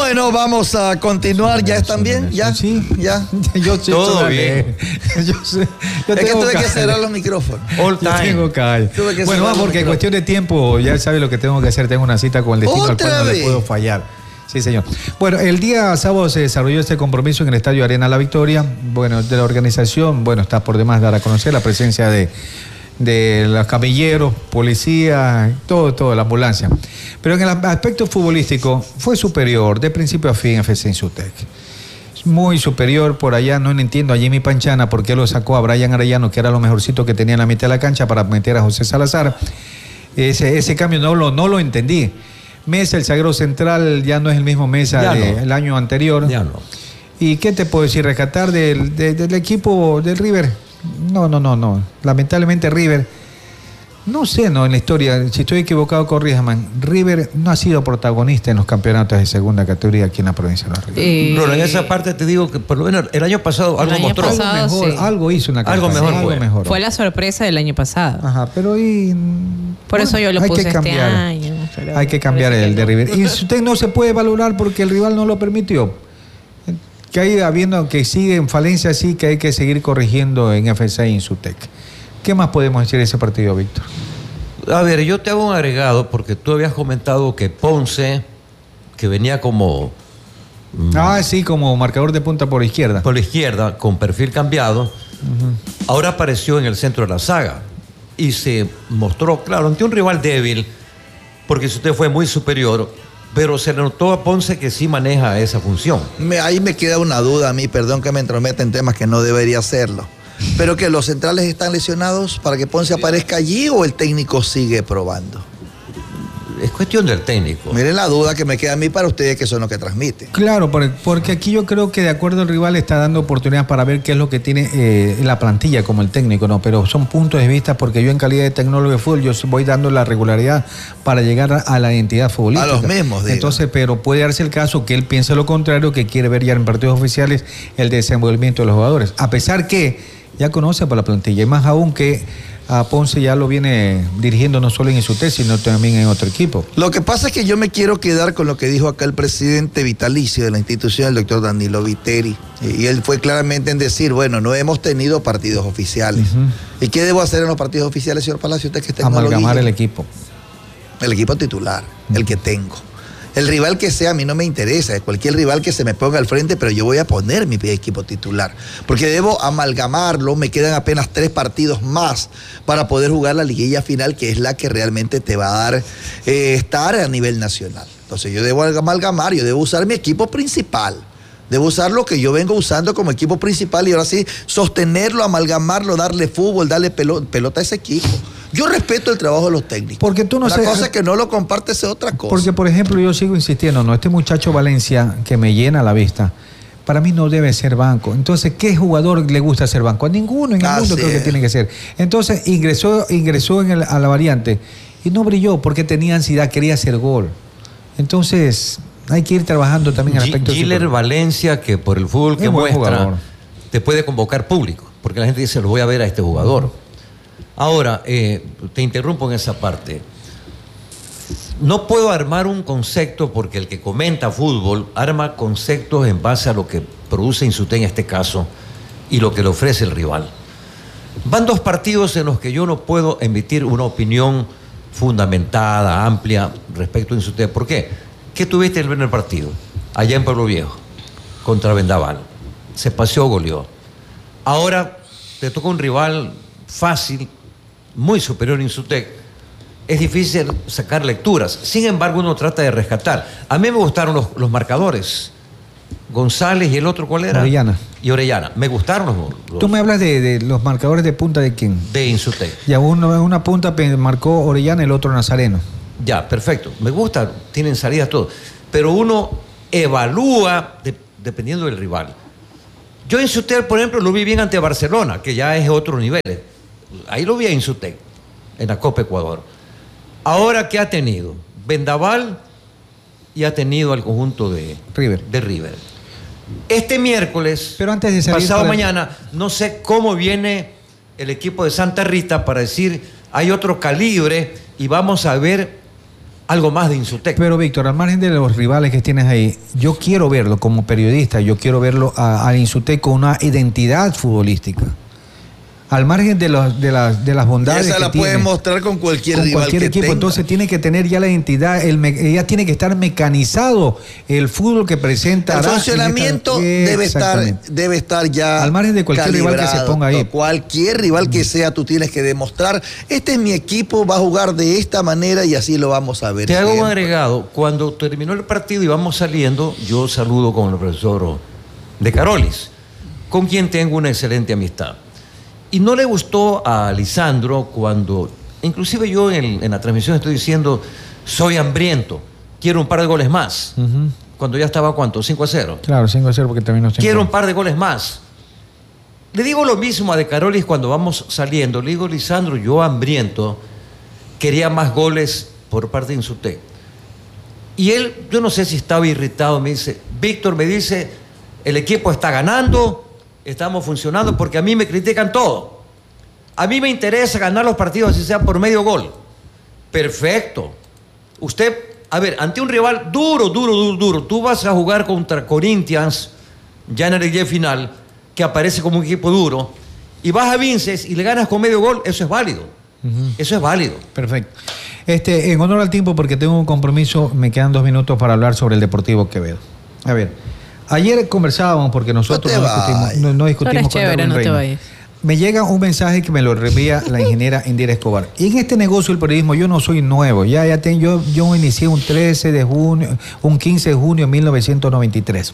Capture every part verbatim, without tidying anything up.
Bueno, vamos a continuar. ¿Ya están bien? ¿Ya? Sí. ¿Ya? Yo sé, todo bien. Yo sé. Yo es que tuve callo. que cerrar los micrófonos. All Yo time. tengo callo. Tuve que Bueno, cerrar vamos, los porque en micrófonos. cuestión de tiempo, ya sabe lo que tengo que hacer. Tengo una cita con el destino al ¿Otra cual no le vez? puedo fallar. Sí, señor. Bueno, el día sábado se desarrolló este compromiso en el Estadio Arena La Victoria. Bueno, de la organización, bueno, está por demás dar a conocer la presencia de, de los camilleros, policía, todo, todo, la ambulancia. Pero en el aspecto futbolístico fue superior, de principio a fin, F C Insutec. Muy superior por allá, no entiendo a Jimmy Panchana por qué lo sacó a Brian Arellano, que era lo mejorcito que tenía en la mitad de la cancha, para meter a José Salazar. Ese, ese cambio no lo, no lo entendí. Mesa, el zaguero central, ya no es el mismo Mesa del no. año anterior. Ya no. ¿Y qué te puedo decir? ¿Rescatar del, de, del equipo del River? No, no, no, no. Lamentablemente River, no sé, no, en la historia, si estoy equivocado, corríjame. River no ha sido protagonista en los campeonatos de segunda categoría aquí en la provincia de Los Ríos. Eh, Pero en esa parte te digo que por lo menos el año pasado algo año mostró. pasado, algo mejor, sí. algo hizo en la Algo campaña, mejor fue. algo mejor. Fue la sorpresa del año pasado. Ajá, pero y, Por eso yo lo hay puse que este cambiar. año. pero Hay que cambiar parece el que de no. River. Y si usted no se puede valorar porque el rival no lo permitió. Que hay habiendo que sigue en falencia, sí que hay que seguir corrigiendo en F C Insutec. ¿Qué más podemos decir de ese partido, Víctor? A ver, yo te hago un agregado porque tú habías comentado que Ponce, que venía como mm, Ah, sí, como marcador de punta por izquierda. por la izquierda, con perfil cambiado, ahora apareció en el centro de la saga y se mostró, claro, ante un rival débil, porque si usted fue muy superior, pero se le notó a Ponce que sí maneja esa función. Me- ahí me queda una duda a mí, perdón que me entrometa en temas que no debería hacerlo. Pero que los centrales están lesionados para que Ponce aparezca allí o el técnico sigue probando. Es cuestión del técnico. Miren la duda que me queda a mí para ustedes que son los que transmiten. Claro, por- porque aquí yo creo que de acuerdo al rival está dando oportunidad para ver qué es lo que tiene eh, la plantilla como el técnico, ¿no? Pero son puntos de vista porque yo en calidad de tecnólogo de fútbol yo voy dando la regularidad para llegar a, a la identidad futbolística. A los mismos, digo. Entonces, pero puede darse el caso que él piense lo contrario, que quiere ver ya en partidos oficiales el desenvolvimiento de los jugadores. A pesar que ya conoce para la plantilla, y más aún que a Ponce ya lo viene dirigiendo no solo en Insutec, sino también en otro equipo. Lo que pasa es que yo me quiero quedar con lo que dijo acá el presidente vitalicio de la institución, el doctor Danilo Viteri. Y él fue claramente en decir, bueno, no hemos tenido partidos oficiales. Ujú. ¿Y qué debo hacer en los partidos oficiales, señor Palacio? Usted que está en Amalgamar tecnología. el equipo. El equipo titular, el que tengo. El rival que sea a mí no me interesa, cualquier rival que se me ponga al frente, pero yo voy a poner mi equipo titular, porque debo amalgamarlo, me quedan apenas tres partidos más para poder jugar la liguilla final, que es la que realmente te va a dar eh, estar a nivel nacional. Entonces yo debo amalgamar, yo debo usar mi equipo principal. Debo usar lo que yo vengo usando como equipo principal y ahora sí sostenerlo, amalgamarlo, darle fútbol, darle pelo- pelota a ese equipo. Yo respeto el trabajo de los técnicos. Porque tú no Una sé- cosa que no lo compartes es otra cosa. Porque, por ejemplo, yo sigo insistiendo, no, este muchacho Valencia que me llena la vista, para mí no debe ser banco. Entonces, ¿qué jugador le gusta ser banco? A ninguno en el Así mundo creo que es. tiene que ser. Entonces, ingresó, ingresó en el- a la variante y no brilló porque tenía ansiedad, quería hacer gol. Entonces, hay que ir trabajando también en el Gi- aspecto Giller super- Valencia, que por el fútbol que Es buen muestra, jugador. te puede convocar público, porque la gente dice, lo voy a ver a este jugador. Ahora, eh, te interrumpo en esa parte. No puedo armar un concepto porque el que comenta fútbol arma conceptos en base a lo que produce Insutec en este caso y lo que le ofrece el rival. Van dos partidos en los que yo no puedo emitir una opinión fundamentada, amplia respecto a Insutec. ¿Por qué? ¿Qué tuviste el primer partido? Allá en Pueblo Viejo, contra Vendaval. Se paseó, goleó. Ahora te toca un rival fácil, muy superior a Insutec. Es difícil sacar lecturas. Sin embargo, uno trata de rescatar. A mí me gustaron los, los marcadores. González y el otro, ¿cuál era? Orellana. Y Orellana. Me gustaron los, los Tú me hablas de, de los marcadores de punta de quién. de Insutec. Ya uno, una punta pe- marcó Orellana, el otro Nazareno. Ya, perfecto. Me gusta, tienen salidas todo. Pero uno evalúa de- dependiendo del rival. Yo en Insutec, por ejemplo, lo vi bien ante Barcelona, que ya es otro nivel. Ahí lo vi a Insutec, en la Copa Ecuador. Ahora, ¿qué ha tenido? Vendaval y ha tenido al conjunto de River. De River. Este miércoles, Pero antes de salir pasado para- mañana, no sé cómo viene el equipo de Santa Rita para decir, hay otro calibre y vamos a ver algo más de Insutec. Pero Víctor, al margen de los rivales que tienes ahí, yo quiero verlo como periodista, yo quiero verlo a, a Insutec con una identidad futbolística. Al margen de, los, de, las, de las bondades y esa que la tiene, puede mostrar con cualquier con rival cualquier que equipo, tenga. entonces tiene que tener ya la identidad, el me, ya tiene que estar mecanizado el fútbol que presenta. El funcionamiento debe estar, debe estar ya al margen de cualquier rival que se ponga ahí. Cualquier rival que sea, tú tienes que demostrar, este es mi equipo, va a jugar de esta manera y así lo vamos a ver. Te hago siempre. un agregado. Cuando terminó el partido y vamos saliendo, yo saludo con el profesor de Carolis, con quien tengo una excelente amistad. Y no le gustó a Lisandro cuando, inclusive yo en, en la transmisión estoy diciendo, soy hambriento, quiero un par de goles más. Uh-huh. Cuando ya estaba, ¿cuánto? cinco a cero. Claro, cinco a cero porque terminó cinco. Quiero un par de goles más. Le digo lo mismo a De Carolis cuando vamos saliendo. Le digo, Lisandro, yo hambriento, quería más goles por parte de Insutec. Y él, yo no sé si estaba irritado, me dice, Víctor me dice, el equipo está ganando, estamos funcionando, porque a mí me critican todo. A mí me interesa ganar los partidos, así sea por medio gol. Perfecto. Usted, a ver, ante un rival duro, duro, duro, duro, tú vas a jugar contra Corinthians, ya en el día final, que aparece como un equipo duro, y vas a Vinces y le ganas con medio gol, eso es válido. Uh-huh. Eso es válido. Perfecto. Este, en honor al tiempo, porque tengo un compromiso, me quedan dos minutos para hablar sobre el Deportivo Quevedo. A ver, ayer conversábamos, porque nosotros no, no discutimos, no, no discutimos con chévere, Darwin no Reina. te vayas. Me llega un mensaje que me lo reenvía la ingeniera Indira Escobar. Y en este negocio del periodismo yo no soy nuevo. Ya, ya ten, yo, yo inicié un trece de junio, un quince de junio de mil novecientos noventa y tres.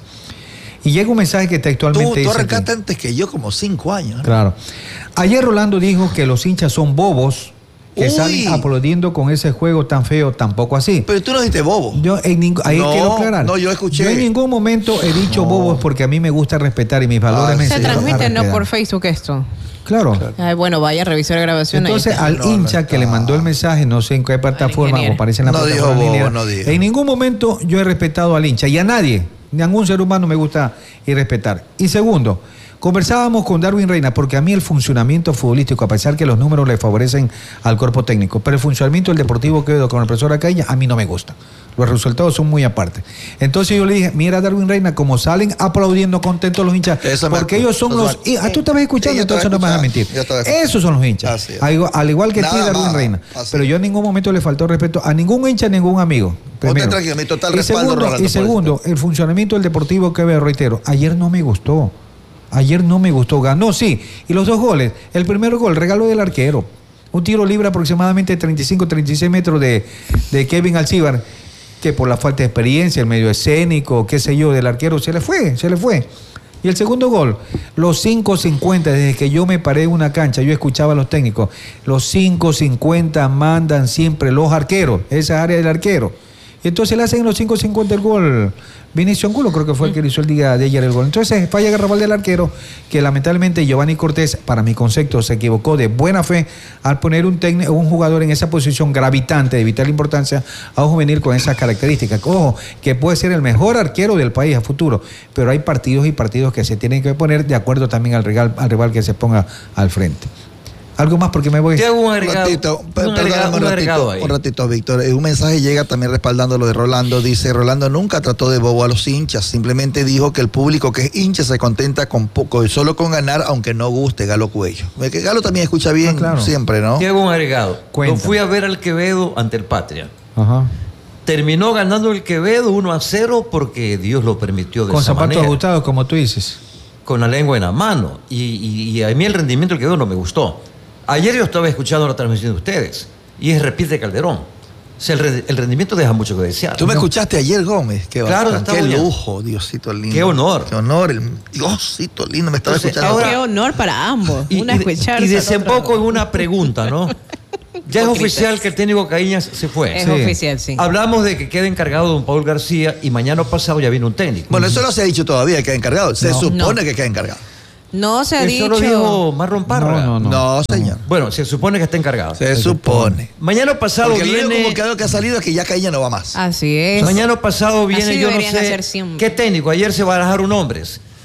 Y llega un mensaje que textualmente Tú, tú dice arrancaste que, antes que yo, como cinco años. ¿no? Claro. Ayer Rolando dijo que los hinchas son bobos, que Uy. salen aplaudiendo con ese juego tan feo, tampoco así. Pero tú no dijiste bobo. Yo en ningún, ahí No, quiero aclarar. no, yo escuché. Yo en ningún momento he dicho No. bobos porque a mí me gusta respetar y mis valores Ah, me Se enseñaron a transmite no respetar. por Facebook esto. Claro. Ay, bueno, vaya a revisar la grabación. Entonces, ahí al No, no hincha está. que le mandó el mensaje, no sé en qué plataforma, ingeniero. o aparece en la No dijo plataforma bobo, ingeniera, no dijo. en ningún momento yo he respetado al hincha y a nadie, ni a ningún ser humano me gusta irrespetar. Y segundo, conversábamos con Darwin Reina, porque a mí el funcionamiento futbolístico, a pesar que los números le favorecen al cuerpo técnico, pero el funcionamiento del Deportivo Quevedo con el profesor Acaña, a mí no me gusta. Los resultados son muy aparte. Entonces yo le dije, mira Darwin Reina, como salen aplaudiendo contentos los hinchas, Eso me porque acuerdo, ellos son eso los... me- Ah, tú estabas escuchando, Sí, yo estaba entonces no me vas a escuchando, mentir. yo estaba escuchando. Esos son los hinchas. Así es. Al igual, al igual que Nada ti, Darwin más, Reina. así. Pero yo en ningún momento le faltó respeto a ningún hincha, a ningún amigo. Primero. tranquilo, mi total y respaldo, segundo, Rolando, y por segundo el funcionamiento del Deportivo Quevedo, reitero, ayer no me gustó. Ayer no me gustó. Ganó, sí. Y los dos goles. El primer gol, regalo del arquero. Un tiro libre aproximadamente treinta y cinco, treinta y seis metros de, de Kevin Alcíbar, que por la falta de experiencia, el medio escénico, qué sé yo, del arquero, se le fue, se le fue. Y el segundo gol, los cinco cincuenta, desde que yo me paré en una cancha, yo escuchaba a los técnicos, los cinco cincuenta mandan siempre los arqueros, esa área del arquero. Y entonces le hacen en los cinco cincuenta el gol. Vinicio Angulo creo que fue el que hizo el día de ayer el gol. Entonces falla garrafal del arquero, que lamentablemente Giovanni Cortés, para mi concepto, se equivocó de buena fe al poner un, técnico, un jugador en esa posición gravitante de vital importancia a un juvenil con esas características. Ojo, que puede ser el mejor arquero del país a futuro, pero hay partidos y partidos que se tienen que poner de acuerdo también al rival, al rival que se ponga al frente. Algo más porque me voy. Te hago un Un agregado, ratito, un per- agregado, perdóname un un agregado ratito, ahí. un ratito, Víctor. Eh, Un mensaje llega también respaldando lo de Rolando. Dice, Rolando nunca trató de bobo a los hinchas. Simplemente dijo que el público que es hincha se contenta con poco, solo con ganar, aunque no guste Galo Cuello. Eh, Que Galo también escucha bien Ah, claro. siempre, ¿no? Te hago un agregado. Cuenta. Lo fui a ver al Quevedo ante el Patria. Ajá. Terminó ganando el Quevedo uno a cero porque Dios lo permitió de Con esa zapatos manera. ajustados, como tú dices. Con la lengua en la mano. Y, y- y a mí el rendimiento del Quevedo no me gustó. Ayer yo estaba escuchando la transmisión de ustedes y es repite Calderón. O sea, el, re- el rendimiento deja mucho que desear. Tú me No. escuchaste ayer, Gómez. Qué, Claro, bacán, estaba qué bien. lujo, Diosito lindo. Qué honor. Qué honor, el Diosito lindo. Me estaba Entonces, escuchando. ahora- Qué honor para ambos. Y, Una y- escucharse y al desemboco otro. en una pregunta, ¿no? Ya es Hipócritas. oficial que el técnico Caíñas se fue. Es Sí. oficial, sí. Hablamos de que queda encargado don Paul García y mañana pasado ya viene un técnico. Bueno, eso no se ha dicho todavía, que queda encargado. Se No. supone No. que queda encargado. No se ha Eso dicho. lo dijo Marlon Parra. No, no, No, señor. Bueno, se supone que está encargado. Se supone. Mañana pasado Porque el único viene. convocado que ha salido es que ya Caíña no va más. Así es. Mañana pasado viene, Así yo no deberían sé hacer siempre. qué técnico. Ayer se barajaron nombres.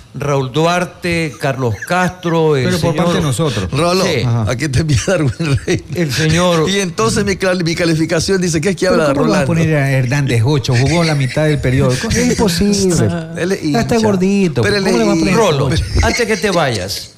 Raúl Duarte, Carlos Castro, el Pero por señor... parte de nosotros. Rolo, Sí. aquí te envía Darwin Rey. El señor... Y entonces mi, cal- mi calificación dice que es que habla de ¿Pero ¿Cómo vas a Rolando. poner a Hernández Ocho? Jugó la mitad del periodo. Es imposible. Él es Ya está hincha. gordito. Pero él ¿Cómo es le va a poner hincha. Rolo, Ocho? antes que te vayas,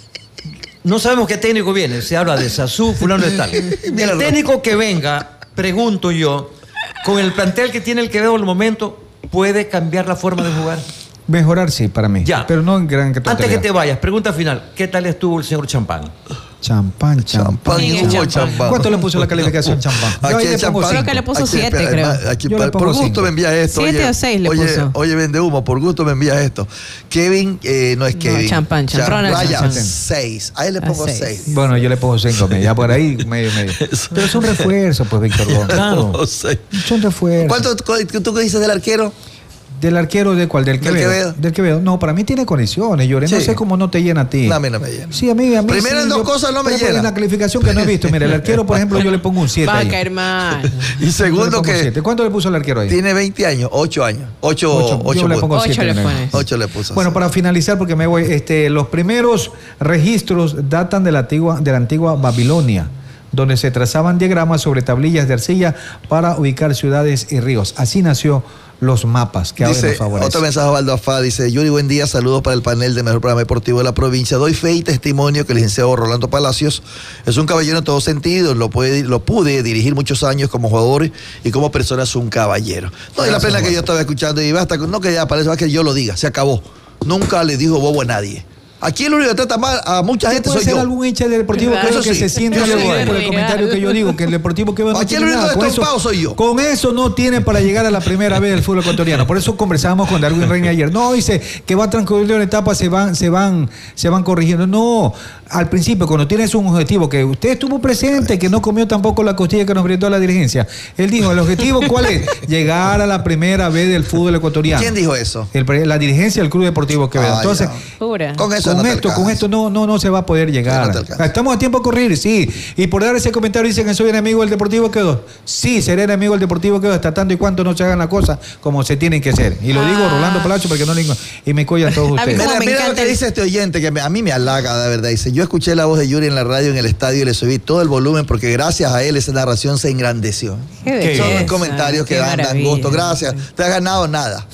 no sabemos qué técnico viene. Se habla de Sasú, fulano de tal. Mira, El técnico que venga, pregunto yo, con el plantel que tiene el Quevedo en el momento, ¿puede cambiar la forma de jugar? Mejorar sí, para mí. Ya. Pero no en gran Antes totalidad. que te vayas, pregunta final. ¿Qué tal estuvo el señor Champán? Champán, champán. Champán y ¿Quién es hubo champán? champán. ¿Cuánto le puso la calificación champán? Yo ahí Aquí le el pongo champán. Creo cinco. que le puso Aquí, siete, espera, creo. además, aquí, Yo le pa- pongo por gusto cinco. me envía esto. Siete oye, o seis le oye, puso. Oye, vende humo, por gusto me envía esto. Kevin, eh, no es No, Kevin. champán, Cham- champán, Raya, champán. seis. Ahí le A pongo seis. seis. Bueno, yo le pongo cinco, ya por ahí, medio, medio. Pero es un refuerzo, pues, Víctor Gómez. Claro. No sé. Es un refuerzo. ¿Cuánto cu- tú qué dices del arquero? ¿Del arquero de cuál? ¿Del ¿Del Quevedo? Quevedo? Del Quevedo. No, para mí tiene condiciones, Llore. No Sí. sé cómo no te llena a ti. No, a mí no me llena. Sí, a mí, a mí Primero sí, en dos yo- cosas no me pero por llena. la calificación que no he visto. Mira, el arquero, por ejemplo, yo le pongo un siete Va a ahí. caer mal. Y Yo le segundo pongo que siete. ¿Cuánto le puso el arquero ahí? tiene veinte años, ocho años. ocho, Ocho. ocho, Yo le pongo Ocho siete. le mira. pones. ocho le puso. Bueno, para finalizar, porque me voy, este, los primeros registros datan de la antigua, de la antigua Babilonia, donde se trazaban diagramas sobre tablillas de arcilla para ubicar ciudades y ríos. Así nació los mapas que ahora nos Dice, favorecen. otro mensaje a Osvaldo Afá, dice, Yuri, buen día, saludos para el panel de Mejor Programa Deportivo de la provincia. Doy fe y testimonio que el licenciado Rolando Palacios es un caballero en todos sentidos, lo, puede, lo pude dirigir muchos años como jugador y como persona es un caballero. No, y la pena que yo estaba escuchando y basta, no que ya parece más que yo lo diga, se acabó. Nunca le dijo bobo a nadie. Aquí el único que trata mal a mucha gente Puede soy ser yo. algún hincha del Deportivo Claro. Quevedo Eso que sí. se siente Yo soy algo de por el real. comentario que yo digo, que el Deportivo Quevedo no Aquí tiene el único nada. Con eso, destompado soy yo. con eso no tiene para llegar a la primera vez del fútbol ecuatoriano. Por eso conversábamos con Darwin Reina ayer. No, dice que va transcurriendo una etapa, se van, se van, se van corrigiendo. No, al principio, cuando tienes un objetivo, que usted estuvo presente, que no comió tampoco la costilla que nos brindó la dirigencia. Él dijo, ¿el objetivo cuál es? Llegar a la primera vez del fútbol ecuatoriano. ¿Quién dijo eso? El pre- la dirigencia del Club Deportivo Quevedo. Ah, Entonces, ya. Pura. Con eso con no te esto, con alcanza. esto no, no, no se va a poder llegar. No te alcanza. Estamos a tiempo de correr, sí. Y por dar ese comentario dicen que soy enemigo del Deportivo Quevedo. Sí, seré enemigo del Deportivo Quevedo hasta tanto y cuanto no se hagan las cosas como se tienen que hacer. Y lo digo Ah. Rolando Palacio porque no le digo. Y me collan todos A mí ustedes. como Mira, me mira lo encanta que el- dice este oyente, que me- a mí me halaga, de verdad. Dice, yo escuché la voz de Yuri en la radio en el estadio y le subí todo el volumen porque gracias a él esa narración se engrandeció. Qué Son belleza, los comentarios que qué dan, dan maravilla. gusto. Gracias. Te has ganado nada.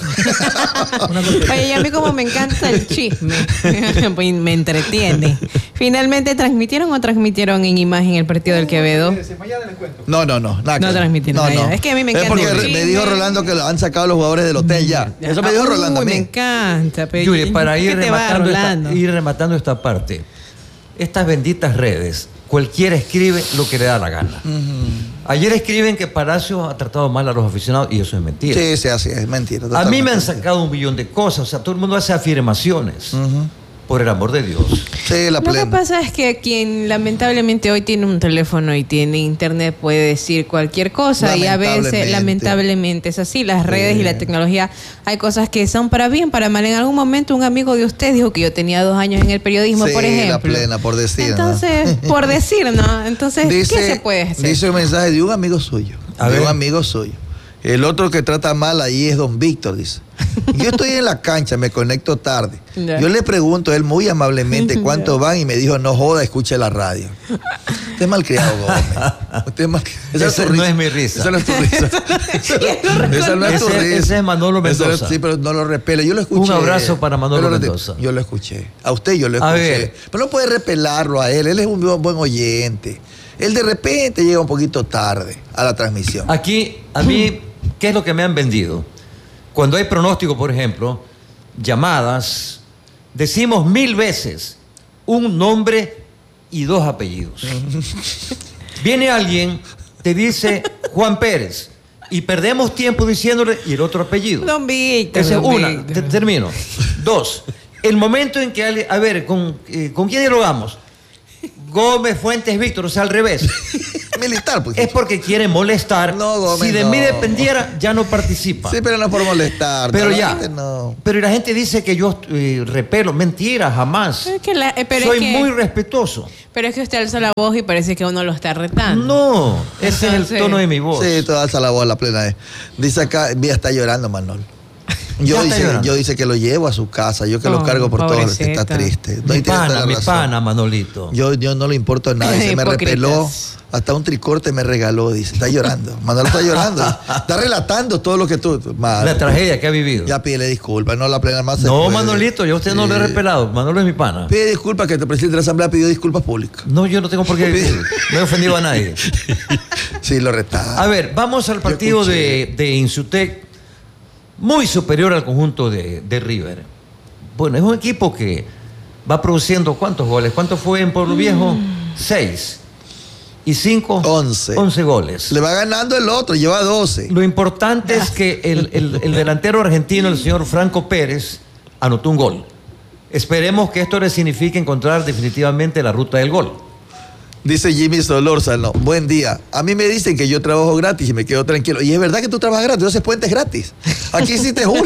Oye, y a mí como me encanta el chisme, pues me entretiene. Finalmente, ¿transmitieron o transmitieron en imagen el partido del Quevedo? No, no, no. Nada que No ver. transmitieron nada. Es que a mí me encanta porque el re- me chisme. dijo Rolando que lo han sacado los jugadores del hotel ya. Eso me dijo Uy, Rolando a me mí. encanta. Pero Yuri, para ¿qué ir te va, rematando, esta, Rolando? ir rematando esta parte, estas benditas redes, cualquiera escribe lo que le da la gana. Ayer escriben que Palacio ha tratado mal a los aficionados y eso es mentira. Sí, sí, así es, mentira. A mí me totalmente. han sacado un millón de cosas, o sea, todo el mundo hace afirmaciones. Por el amor de Dios. Sí, la Lo que plena. pasa es que quien lamentablemente hoy tiene un teléfono y tiene internet puede decir cualquier cosa y a veces Lamentablemente. lamentablemente es así, las redes y la tecnología, hay cosas que son para bien, para mal. En algún momento un amigo de usted dijo que yo tenía dos años en el periodismo, Sí, por ejemplo. la plena, por decir, ¿no? Entonces, por decir, ¿no? Entonces, ¿qué se puede hacer? Dice un mensaje de un amigo suyo. A de ver. un amigo suyo. El otro que trata mal ahí es don Víctor, dice. Yo estoy en la cancha, me conecto tarde. Ya. Yo le pregunto a él muy amablemente cuánto van y me dijo, no joda, escuche la radio. Usted es malcriado, Gómez. Usted es mal... Esa Esa tu no es mi risa. Esa no es tu risa. Esa no es tu Ese- risa. ese es Manolo Esa no- Mendoza. Sí, pero no lo repele. Yo lo escuché. Un abrazo para Manolo Yo lo- Mendoza. Yo lo escuché. A usted yo lo A escuché. ver. Pero no puede repelarlo a él. Él es un bu- buen oyente. Él de repente llega un poquito tarde a la transmisión. Aquí, a mí, ¿qué es lo que me han vendido? Cuando hay pronóstico, por ejemplo, llamadas, decimos mil veces un nombre y dos apellidos. Viene alguien, te dice Juan Pérez, y perdemos tiempo diciéndole y el otro apellido. Don Víctor. Esa es don una, Víctor. te- termino. Dos, el momento en que, alguien- a ver, ¿con, eh, ¿con quién dialogamos? Gómez, Fuentes, Víctor, o sea, al revés. Militar, pues. Es porque quiere molestar. No, Gómez, si de no. mí dependiera, ya no participa. Sí, pero no por molestar. Pero no, ya. la gente No. Pero y la gente dice que yo eh, repelo. Mentira, jamás. Es que la- eh, pero Soy es que- muy respetuoso. Pero es que usted alza la voz y parece que uno lo está retando. No, ese es el Entonces- tono de mi voz. Sí, todo alza la voz, la plena. eh. Dice acá, Vía está llorando, Manol. Yo dice, yo dice que lo llevo a su casa, yo que oh, lo cargo por todo, está triste. No mi pana, mi pana, Manolito. Yo, yo no le importo a nadie, se me repeló, hasta un tricorte me regaló, dice, está llorando. Manolo está llorando, está relatando todo lo que tú... Madre, la tragedia que ha vivido. Ya pídele disculpas, no la plena más. No, puede. Manolito, yo a usted no eh, lo he repelado, Manolo es mi pana. Pide disculpas, que el presidente de la Asamblea pidió disculpas públicas. No, yo no tengo por qué, no he ofendido a nadie. Sí, lo retaba. A ver, vamos al partido de, de Insutec. Muy superior al conjunto de, de River. Bueno, es un equipo que va produciendo ¿cuántos goles? ¿Cuántos fue en Pueblo Viejo? Mm. Seis. ¿Y cinco? Once. Once goles. Le va ganando el otro, lleva doce. Lo importante es que el, el, el delantero argentino, el señor Franco Pérez, anotó un gol. Esperemos que esto le signifique encontrar definitivamente la ruta del gol. Dice Jimmy Solórzano, buen día. A mí me dicen que yo trabajo gratis y me quedo tranquilo. Y es verdad que tú trabajas gratis, entonces puentes gratis. Aquí hiciste uno.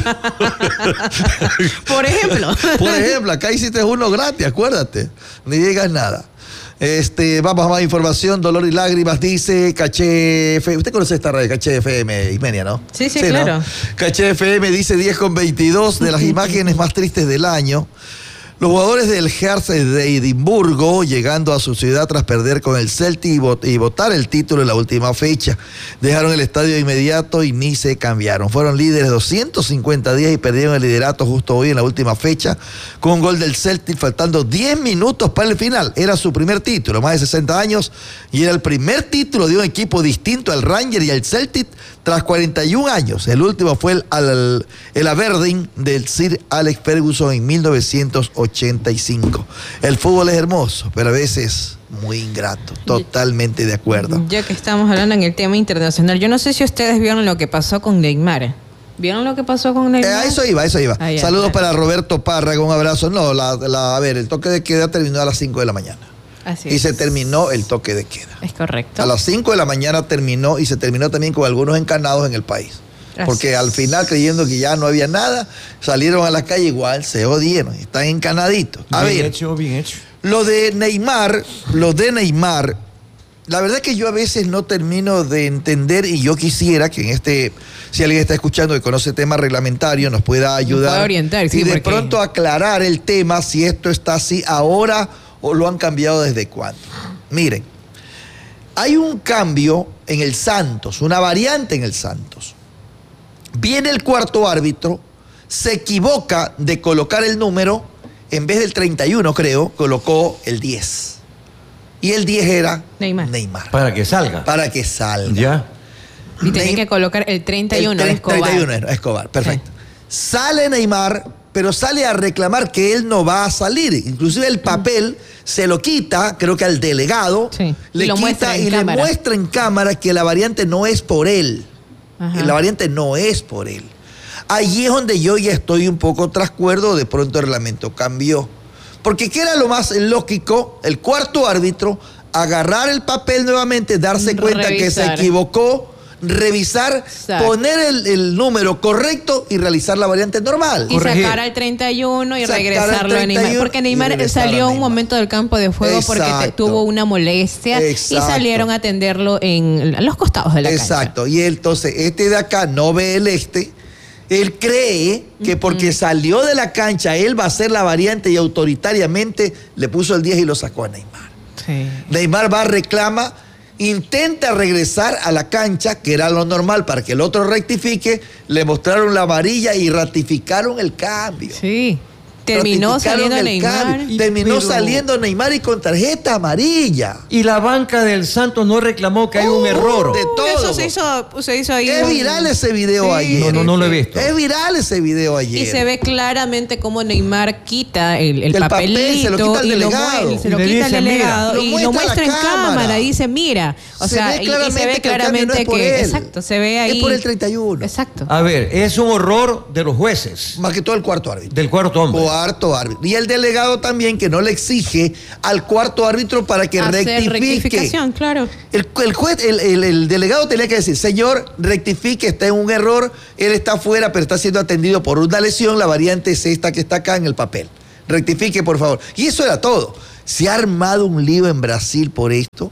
Por ejemplo. Por ejemplo, acá hiciste uno gratis, acuérdate. Ni digas nada. Este, vamos a más información. Dolor y Lágrimas dice Caché F M. Usted conoce esta radio, Caché F M, Ismenia, ¿no? Sí, sí, sí, claro. ¿No? Caché F M dice diez con veintidós de las imágenes más tristes del año. Los jugadores del Hearts de Edimburgo, llegando a su ciudad tras perder con el Celtic y, bot y botar el título en la última fecha, dejaron el estadio de inmediato y ni se cambiaron. Fueron líderes doscientos cincuenta días y perdieron el liderato justo hoy en la última fecha con un gol del Celtic faltando diez minutos para el final. Era su primer título, más de sesenta años, y era el primer título de un equipo distinto al Rangers y al Celtic tras cuarenta y un años. El último fue el, el, el Aberdeen del Sir Alex Ferguson en mil novecientos ochenta y cinco. El fútbol es hermoso, pero a veces muy ingrato. Totalmente de acuerdo. Ya que estamos hablando en el tema internacional, yo no sé si ustedes vieron lo que pasó con Neymar. ¿Vieron lo que pasó con Neymar? Eh, a eso iba, a eso iba. Ah, ya, Saludos claro. para Roberto Párraga, un abrazo. No, la, la, a ver, el toque de queda terminó a las cinco de la mañana. Así y es. se terminó el toque de queda. Es correcto. A las cinco de la mañana terminó y se terminó también con algunos encanados en el país. Así Porque es. al final, creyendo que ya no había nada, salieron a la calle igual, se odieron, están encanaditos. A bien ver, hecho, bien hecho. Lo de Neymar, lo de Neymar, la verdad que yo a veces no termino de entender y yo quisiera que en este, si alguien está escuchando y conoce temas reglamentarios, nos pueda ayudar. Nos puede orientar, sí, y de porque... pronto aclarar el tema, si esto está así ahora o lo han cambiado desde cuándo. Miren, hay un cambio en el Santos, una variante en el Santos. Viene el cuarto árbitro, se equivoca de colocar el número, en vez del treinta y uno creo, colocó el diez. Y el diez era Neymar. Neymar. Para que salga. Para que salga. Ya. Y tenía que colocar el treinta y uno, el Escobar. treinta y uno, Escobar, perfecto. Sí. Sale Neymar, pero sale a reclamar que él no va a salir. Inclusive el papel se lo quita, creo que al delegado, sí. le y lo quita y cámara. le muestra en cámara que la variante no es por él. Ajá. La variante no es por él. Allí es donde yo ya estoy un poco trascuerdo, de pronto el reglamento cambió. Porque ¿qué era lo más lógico? El cuarto árbitro, agarrar el papel nuevamente, darse cuenta revisar. que se equivocó, revisar, Exacto. poner el, el número correcto y realizar la variante normal. Y Corregir. sacar al treinta y uno y sacar regresarlo a Neymar. Porque Neymar salió un momento del campo de juego Exacto. porque te, tuvo una molestia Exacto. y salieron a atenderlo en los costados de la Exacto. cancha. Exacto. Y entonces este de acá no ve el este. Él cree que porque uh-huh. salió de la cancha él va a hacer la variante y autoritariamente le puso el diez y lo sacó a Neymar. Sí. Neymar va, reclama, intenta regresar a la cancha, que era lo normal para que el otro rectifique, le mostraron la amarilla y ratificaron el cambio. Sí. Terminó saliendo Neymar. Y, terminó pero... saliendo Neymar y con tarjeta amarilla. Y la banca del Santos no reclamó que hay uh, un error. De todo. Eso se hizo, se hizo ahí. Es viral ese video sí, ayer. No, no, no lo he visto. Es viral ese video ayer. Y se ve claramente cómo Neymar quita el, el, el papelito papel, se lo quita al y delegado. Lo, se lo quita al delegado y lo muestra en cámara. Dice, mira. O se sea, ve claramente y se ve claramente que, no que exacto, se ve ahí. Es por el treinta y uno. Exacto. A ver, es un horror de los jueces. Más que todo el cuarto árbitro. Del cuarto hombre. Cuarto árbitro. Y el delegado también, que no le exige al cuarto árbitro para que Hacer rectifique. rectificación, claro. El, el juez, el, el, el delegado tenía que decir, señor, rectifique, está en un error, él está afuera, pero está siendo atendido por una lesión, la variante es esta que está acá en el papel. Rectifique, por favor. Y eso era todo. Se ha armado un lío en Brasil por esto.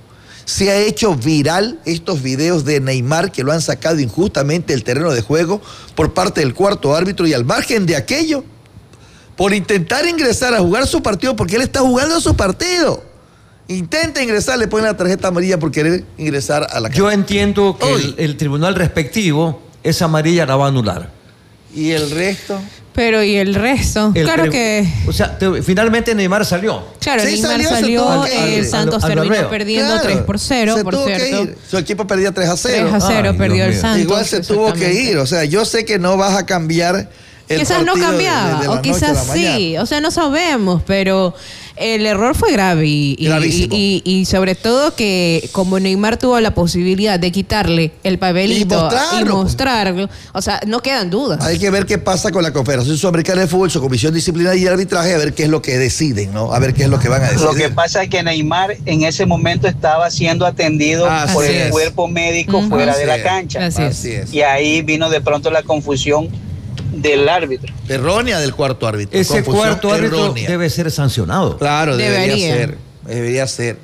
Se ha hecho viral estos videos de Neymar que lo han sacado injustamente del terreno de juego por parte del cuarto árbitro, y al margen de aquello, por intentar ingresar a jugar su partido, porque él está jugando su partido. Intenta ingresar, le ponen la tarjeta amarilla por querer ingresar a la cancha. Yo entiendo que el, el tribunal respectivo esa amarilla la va a anular. ¿Y el resto? Pero ¿y el resto? El claro tre- que... O sea, te- finalmente Neymar salió. Claro, Sí, Neymar salió, se salió, tuvo que eh, ir. el Santos Al- al terminó Bernabéu. perdiendo Claro, tres por cero, se por tuvo que cierto. ir. Su equipo perdía tres a cero. tres a cero Ay, perdió Dios el mío. Santos. Igual se tuvo que exactamente. ir. O sea, yo sé que no vas a cambiar el Quizás no partido de- cambiaba, de- de la o noche a quizás la mañana. sí, o sea, no sabemos, pero el error fue grave y, y, Gravísimo. y- y sobre todo que como Neymar tuvo la posibilidad de quitarle el papelito Y mostrarlo, y pues. mostrarlo, o sea, no quedan dudas. Hay que ver qué pasa con la Confederación Sudamericana de Fútbol, su comisión disciplinaria y arbitraje, a ver qué es lo que deciden, ¿no? A ver qué es lo que van a decidir. Lo que pasa es que Neymar en ese momento estaba siendo atendido Así por el es. cuerpo médico Ujú. fuera Así de la es. cancha. Así es. Así es. Y ahí vino de pronto la confusión del árbitro. Errónea del cuarto árbitro. Ese Confusión cuarto árbitro errónea. debe ser sancionado. Claro, debería, Debería. ser. Debería ser.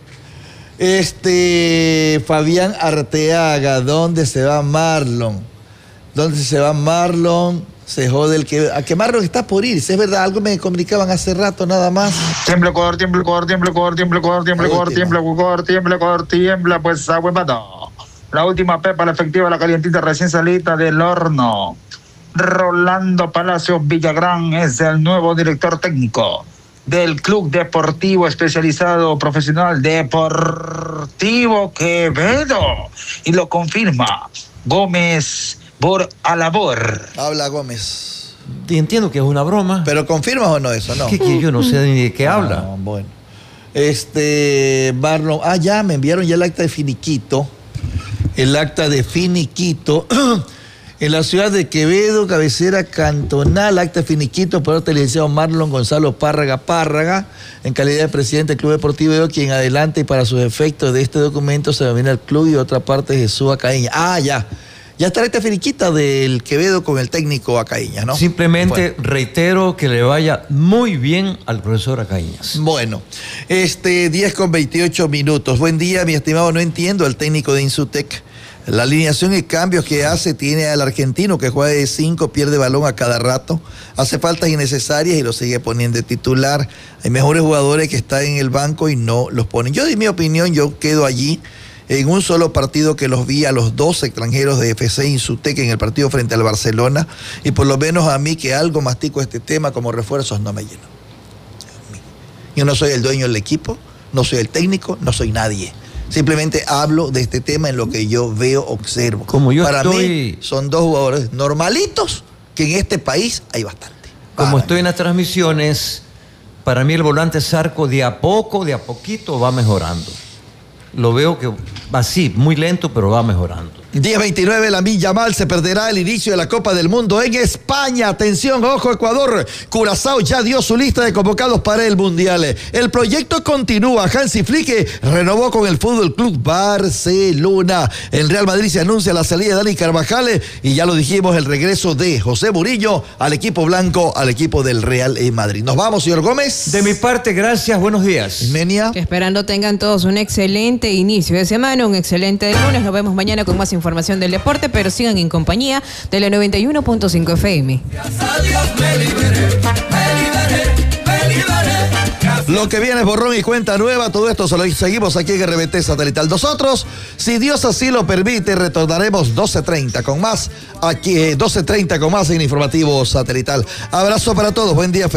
Este, Fabián Arteaga, ¿dónde se va Marlon? ¿Dónde se va Marlon? Se jode el que... A que Marlon está por ir, si es verdad, algo me comunicaban hace rato nada más. Tiembla Ecuador, tiembla Ecuador, tiembla Ecuador, tiembla Ecuador, tiembla Ecuador, Última. tiembla Ecuador, tiembla Ecuador, tiembla, pues agua empató. La última pepa, la efectiva, la calientita recién salida del horno. Rolando Palacios Villagrán es el nuevo director técnico del Club Deportivo Especializado Profesional Deportivo Quevedo. Y lo confirma Gómez por Alabor. Habla Gómez. Y entiendo que es una broma. ¿Pero confirmas o no eso? No. que, que yo no sé ni de qué habla. No, bueno. Este, Marlon, ah, ya, me enviaron ya el acta de finiquito. El acta de finiquito. En la ciudad de Quevedo, cabecera cantonal, acta de finiquito por el licenciado Marlon Gonzalo Párraga Párraga, en calidad de presidente del Club Deportivo Quevedo, quien adelante y para sus efectos de este documento se denomina el club, y otra parte Jesús Acaíña. Ah, ya. Ya está esta finiquita del Quevedo con el técnico Acaíña, ¿no? Simplemente Bueno. reitero que le vaya muy bien al profesor Acaíñas. Bueno, este diez con veintiocho minutos. Buen día, mi estimado. No entiendo al técnico de Insutec. La alineación y cambios que hace tiene al argentino que juega de cinco, pierde balón a cada rato, hace faltas innecesarias y lo sigue poniendo de titular. Hay mejores jugadores que están en el banco y no los ponen. Yo, de mi opinión, yo quedo allí en un solo partido que los vi a los dos extranjeros de F C Insutec en el partido frente al Barcelona, y por lo menos a mí, que algo mastico este tema como refuerzos, no me lleno. Yo no soy el dueño del equipo, no soy el técnico, no soy nadie. Simplemente hablo de este tema en lo que yo veo, observo. Como yo Para estoy- mí son dos jugadores normalitos que en este país hay bastante. Como Para estoy mí. en las transmisiones, para mí el volante Zarco de a poco, de a poquito va mejorando. Lo veo que va así, muy lento, pero va mejorando. diez veintinueve, la Yamal se perderá el inicio de la Copa del Mundo en España. Atención, ojo, Ecuador. Curazao ya dio su lista de convocados para el Mundial. El proyecto continúa. Hansi Flick renovó con el Fútbol Club Barcelona. El Real Madrid se anuncia la salida de Dani Carvajal y ya lo dijimos, el regreso de José Murillo al equipo blanco, al equipo del Real Madrid. Nos vamos, señor Gómez. De mi parte, gracias, buenos días. Menia. Que esperando tengan todos un excelente inicio de semana, un excelente lunes. Nos vemos mañana con más información del deporte, pero sigan en compañía de la noventa y uno punto cinco F M. Lo que viene es borrón y cuenta nueva. Todo esto se lo seguimos aquí en R B T Satelital. Nosotros, si Dios así lo permite, retornaremos doce treinta con más, aquí, eh, doce treinta con más en Informativo Satelital. Abrazo para todos, buen día.